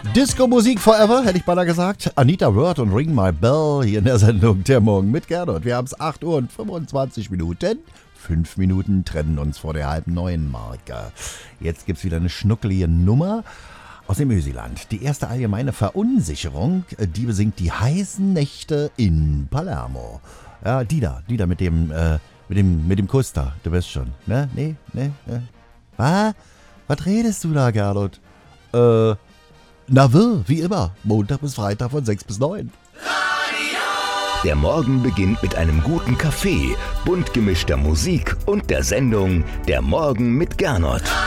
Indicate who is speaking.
Speaker 1: Disco-Musik forever, hätte ich beinahe gesagt. Anita Wörth und Ring My Bell hier in der Sendung Der Morgen mit Gernot. Wir haben es 8 Uhr und 25 Minuten. 5 Minuten trennen uns vor der 8:30-Marke. Jetzt gibt es wieder eine schnuckelige Nummer aus dem Ösiland. Die erste allgemeine Verunsicherung, die besingt die heißen Nächte in Palermo. Ja, die da mit dem Kuss da, du weißt schon, ne? Nee. Was redest du da, Gernot? Wie immer, Montag bis Freitag von 6 bis 9.
Speaker 2: Der Morgen beginnt mit einem guten Kaffee, bunt gemischter Musik und der Sendung Der Morgen mit Gernot.